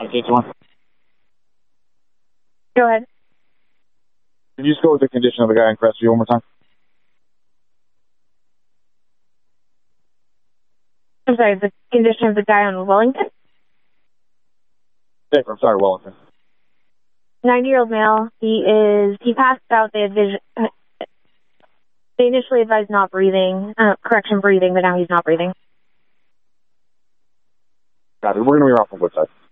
KT1. Go ahead. Can you just go with the condition of the guy in Crestview one more time? I'm sorry, the condition of the guy on Wellington? Yeah, I'm sorry, Wellington. 90-year-old male. He passed out. They initially advised not breathing, breathing, but now he's not breathing. Got it. We're going to be off on Woodside.